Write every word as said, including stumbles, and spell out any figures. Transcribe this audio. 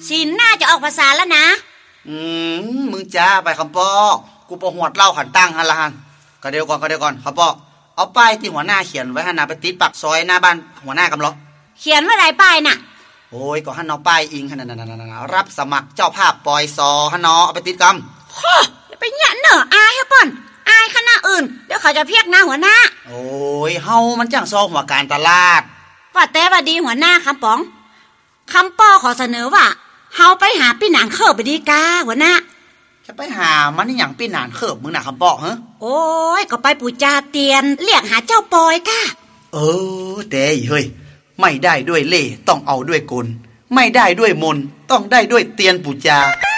สินน่าจะออกภาษาแล้วนะอืมมึงจ้าไปคำปอกูประหวดเล่าขันตั้งฮันละฮันก็เดี๋ยวก่อนก็เดี๋ยวก่อนคำปอเอาป้ายที่หัวหน้าเขียนไว้ฮันนาไปติดปักซอยหน้าบ้านหัวหน้ากำลังเขียนว่าไรป้ายน่ะโอ้ยก็ฮันเอาป้ายอิงฮันนารับสมัครเจ้าภาพปอยซอฮันนอเอาไปติดกำฮ่ไปหยันเนอะอายฮะป่อนอายคณะอื่นเดี๋ยวเขาจะเพียกหน้าหัวหน้าโอ้ยเฮามันจังซอหัวการตลาดว่าแต่ว่าดีหัวหน้าคำป๋องคำป้อขอเสนอว่าเฮาไปหาพี่หนานเขิบไปดีกาหัวหน้าจะไปหามันนี่อย่างพี่หนานเขิบมึงน่ะคำป้อฮะโอ้ยก็ไปปู่จาเตียนเรียกหาเจ้าปอยก้าเออแต่เฮ้ยไม่ได้ด้วยเล่ต้องเอาด้วยกลไม่ได้ด้วยมนต้องได้ด้วยเตียนปู่จา